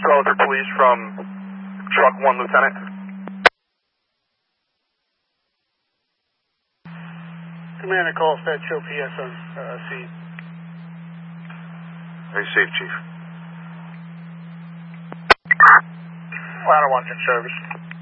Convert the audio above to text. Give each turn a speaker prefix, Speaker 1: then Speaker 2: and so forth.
Speaker 1: Bellevue Police from Truck 1, Lieutenant.
Speaker 2: Commander calls that show PS on C.
Speaker 3: Very safe, Chief.
Speaker 1: Ladder 1 in service.